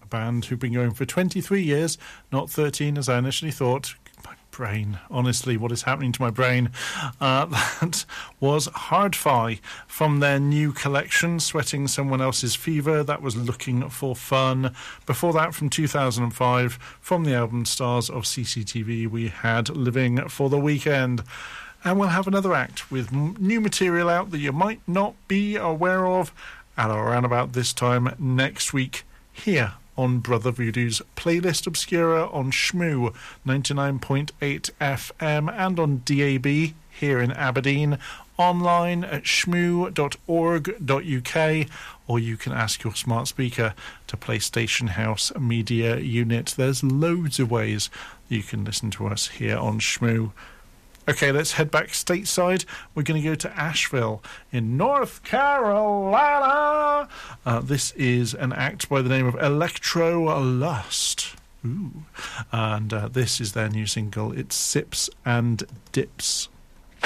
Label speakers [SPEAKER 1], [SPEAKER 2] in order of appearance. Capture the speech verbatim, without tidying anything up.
[SPEAKER 1] band who've been going for twenty-three years, not thirteen as I initially thought. My brain, honestly, what is happening to my brain? Uh, that was Hard-Fi from their new collection, Sweating Someone Else's Fever. That was Looking for Fun. Before that, from two thousand five, from the album Stars of C C T V, we had Living for the Weekend. And we'll have another act with m- new material out that you might not be aware of at around about this time next week here on Brother Voodoo's Playlist Obscura on Shmoo ninety-nine point eight F M and on D A B here in Aberdeen, online at shmoo dot org dot U K, or you can ask your smart speaker to play Station House Media Unit. There's loads of ways you can listen to us here on Shmoo. Okay, let's head back stateside. We're going to go to Asheville in North Carolina. Uh, this is an act by the name of Electro Lust. Ooh. And uh, this is their new single. It's Sips and Dips.